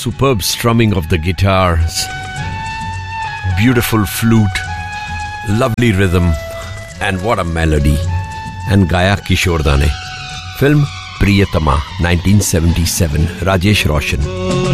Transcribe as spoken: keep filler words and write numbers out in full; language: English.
superb strumming of the guitars, beautiful flute, lovely rhythm, and what a melody. And Gaya Kishore Da ne. Film Priyatama, nineteen seventy-seven, Rajesh Roshan.